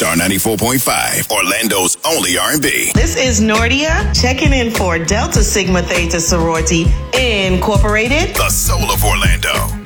Star 94.5, Orlando's only R&B. This is Nordia checking in for Delta Sigma Theta Sorority Incorporated, the soul of Orlando.